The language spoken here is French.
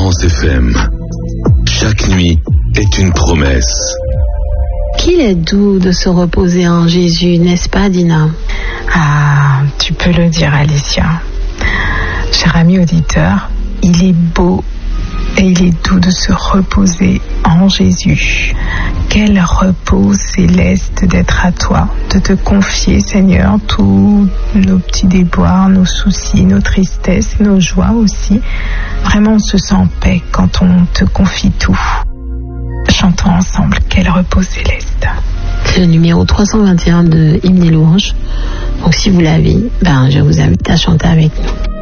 Espérance FM. Chaque nuit est une promesse. Qu'il est doux de se reposer en Jésus, n'est-ce pas, Dina? Ah, tu peux le dire, Alicia. Cher ami auditeur, il est beau et il est doux de se reposer en Jésus. Quel repos céleste d'être à toi, de te confier, Seigneur, tous nos petits déboires, nos soucis, nos tristesses, nos joies aussi. Vraiment, on se sent en paix quand on te confie tout. Chantons ensemble, quel repos céleste. C'est le numéro 321 de Hymne et Louange. Donc si vous l'avez, je vous invite à chanter avec nous.